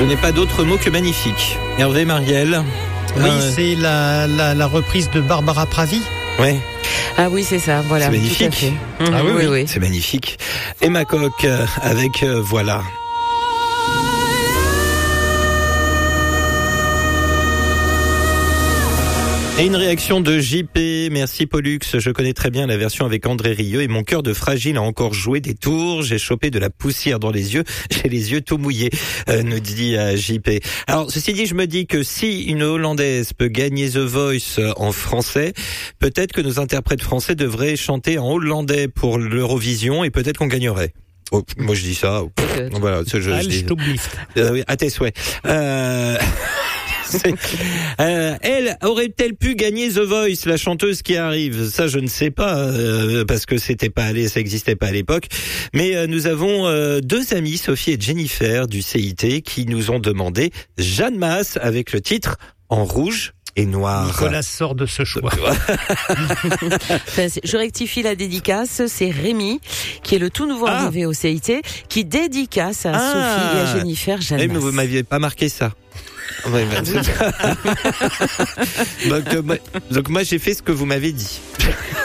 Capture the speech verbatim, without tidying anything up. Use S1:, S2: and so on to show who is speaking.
S1: Je n'ai pas d'autre mot que magnifique. Hervé Mariel.
S2: Oui,
S1: euh...
S2: c'est la, la, la reprise de Barbara Pravi.
S1: Ouais.
S3: Ah oui, c'est ça, voilà.
S1: C'est magnifique.
S3: Tout à fait.
S2: Ah oui, oui, oui.
S1: C'est magnifique. Emma Coq avec euh, Voilà. Et une réaction de J P, merci Pollux, je connais très bien la version avec André Rieu et mon cœur de fragile a encore joué des tours, j'ai chopé de la poussière dans les yeux, j'ai les yeux tout mouillés, euh, nous dit euh, J P. Alors ceci dit, je me dis que si une Hollandaise peut gagner The Voice en français, peut-être que nos interprètes français devraient chanter en hollandais pour l'Eurovision et peut-être qu'on gagnerait. Oh, moi je dis ça. Voilà, ce jeu. Euh, oui, à tes souhaits. Euh... Euh, elle aurait-elle pu gagner The Voice, la chanteuse qui arrive? Ça, je ne sais pas euh, parce que c'était pas allé, ça existait pas à l'époque. Mais euh, nous avons euh, deux amies, Sophie et Jennifer du C I T, qui nous ont demandé Jeanne Masse avec le titre En rouge et noir.
S2: Nicolas sort de ce choix.
S3: Enfin, je rectifie la dédicace, c'est Rémi, qui est le tout nouveau
S1: ah.
S3: arrivé au C I T, qui dédicace à
S1: ah.
S3: Sophie et à Jennifer Jeanne Masse.
S1: Mais vous m'aviez pas marqué ça. Ouais, ben, donc, euh, donc moi j'ai fait ce que vous m'avez dit.